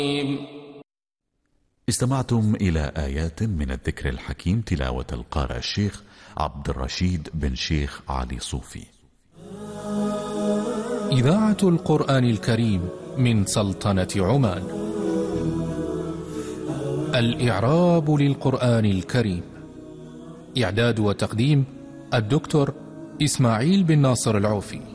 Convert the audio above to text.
استمعتم إلى آيات من الذكر الحكيم تلاوة القارئ الشيخ عبد الرشيد بن شيخ علي صوفي. إذاعة القرآن الكريم من سلطنة عمان. الإعراب للقرآن الكريم. إعداد وتقديم الدكتور إسماعيل بن ناصر العوفي.